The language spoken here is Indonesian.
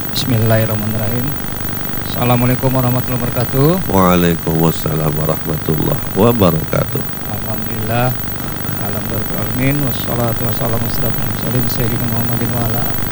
Bismillahirrahmanirrahim. Assalamualaikum warahmatullahi wabarakatuh. Waalaikumsalam warahmatullahi wabarakatuh. Alhamdulillah. Alhamdulillah. Wassalatu wassalamu ala Sayyidina Muhammadin wa ala